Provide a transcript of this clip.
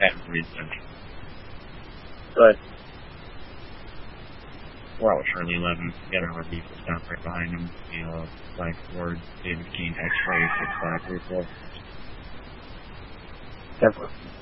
reason. Good. Well, Shirley 11, get our beef will stop right behind him. He'll flag forward, David Keene, X-ray, 6534. 10-4.